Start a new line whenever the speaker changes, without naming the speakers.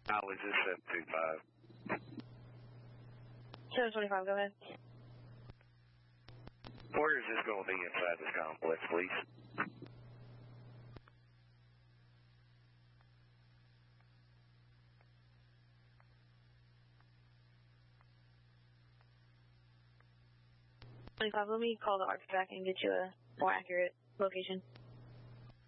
How is this 725?
725, go ahead.
Where is this going to be inside this complex, please?
Let me call the artifact and get you a more accurate location.